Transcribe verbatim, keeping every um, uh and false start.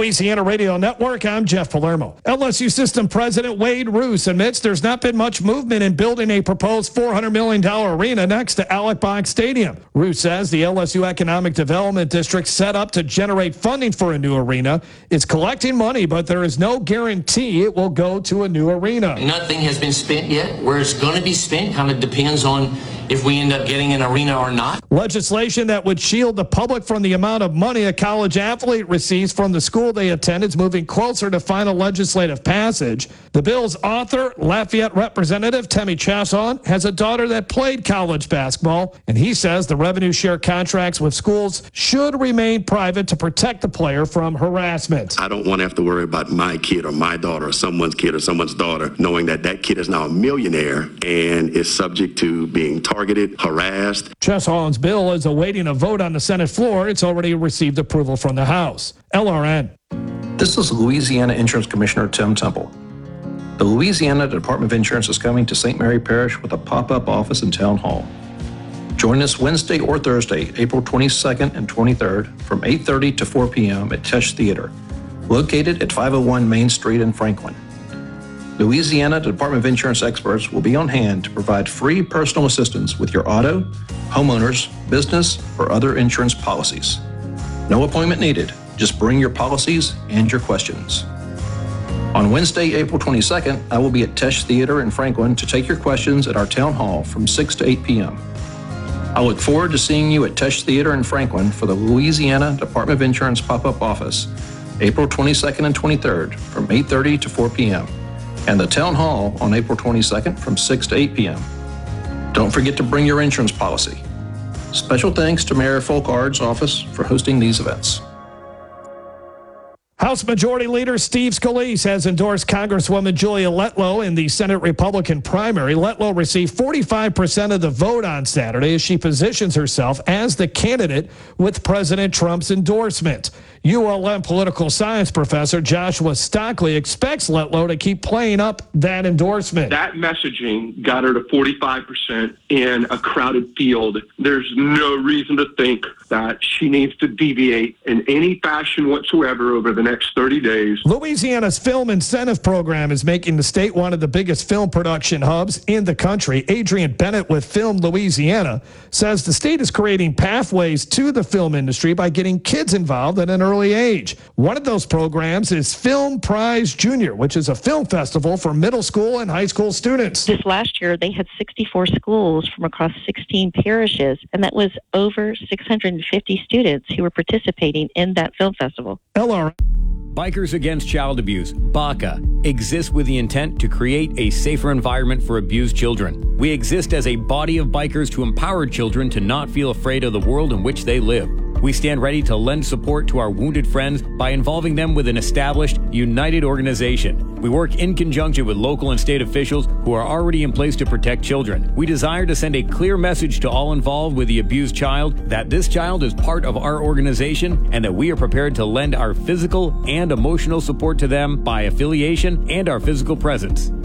Louisiana Radio Network, I'm Jeff Palermo. L S U System President Wade Roos admits there's not been much movement in building a proposed four hundred million dollars arena next to Alec Box Stadium. Roos says the L S U Economic Development District set up to generate funding for a new arena is collecting money, but there is no guarantee it will go to a new arena. Nothing has been spent yet. Where it's going to be spent kind of depends on if we end up getting an arena or not. Legislation that would shield the public from the amount of money a college athlete receives from the school they attend is moving closer to final legislative passage. The bill's author, Lafayette Representative Temi Chasson, has a daughter that played college basketball, and he says the revenue share contracts with schools should remain private to protect the player from harassment. I don't want to have to worry about my kid or my daughter or someone's kid or someone's daughter knowing that that kid is now a millionaire and is subject to being targeted, harassed. Chasson's bill is awaiting a vote on the Senate floor. It's already received approval from the House. L R N. This is Louisiana Insurance Commissioner Tim Temple. The Louisiana Department of Insurance is coming to Saint Mary Parish with a pop-up office and town hall. Join us Wednesday or Thursday, April twenty-second and twenty-third from eight thirty to four p.m. at Tesh Theater, located at five oh one Main Street in Franklin. Louisiana Department of Insurance experts will be on hand to provide free personal assistance with your auto, homeowners, business, or other insurance policies. No appointment needed. Just bring your policies and your questions. On Wednesday, April twenty-second, I will be at Tesh Theater in Franklin to take your questions at our town hall from six to eight p.m. I look forward to seeing you at Tesh Theater in Franklin for the Louisiana Department of Insurance pop-up office, April twenty-second and twenty-third from eight thirty to four p.m. and the town hall on April twenty-second from six to eight p.m. Don't forget to bring your insurance policy. Special thanks to Mayor Folkard's office for hosting these events. House Majority Leader Steve Scalise has endorsed Congresswoman Julia Letlow in the Senate Republican primary. Letlow received forty-five percent of the vote on Saturday as she positions herself as the candidate with President Trump's endorsement. U L M political science professor Joshua Stockley expects Letlow to keep playing up that endorsement. That messaging got her to forty-five percent in a crowded field. There's no reason to think that she needs to deviate in any fashion whatsoever over the next thirty days. Louisiana's film incentive program is making the state one of the biggest film production hubs in the country. Adrian Bennett with Film Louisiana says the state is creating pathways to the film industry by getting kids involved at an early age. One of those programs is Film Prize Junior, which is a film festival for middle school and high school students. This last year, they had sixty-four schools from across sixteen parishes, and that was over six hundred fifty students who were participating in that film festival. L R Bikers Against Child Abuse, B A C A, exists with the intent to create a safer environment for abused children. We exist as a body of bikers to empower children to not feel afraid of the world in which they live. We stand ready to lend support to our wounded friends by involving them with an established, united organization. We work in conjunction with local and state officials who are already in place to protect children. We desire to send a clear message to all involved with the abused child that this child is part of our organization and that we are prepared to lend our physical and emotional support to them by affiliation and our physical presence.